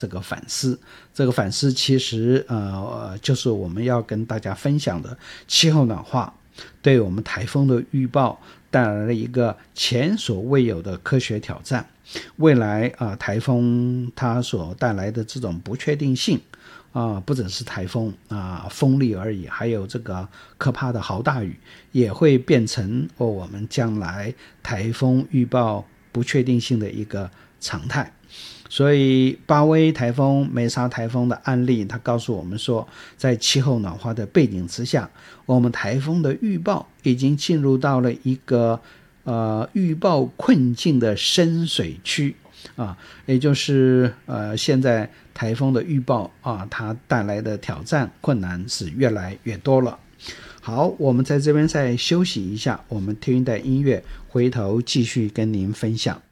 这个反思。这个反思其实就是我们要跟大家分享的气候暖化对我们台风的预报带来了一个前所未有的科学挑战。未来台风它所带来的这种不确定性不只是台风风力而已，还有这个可怕的豪大雨也会变成我们将来台风预报不确定性的一个常态。所以巴威台风、梅沙台风的案例，它告诉我们说，在气候暖化的背景之下，我们台风的预报已经进入到了一个预报困境的深水区也就是现在台风的预报它带来的挑战困难是越来越多了。好，我们在这边再休息一下，我们听一段音乐，回头继续跟您分享。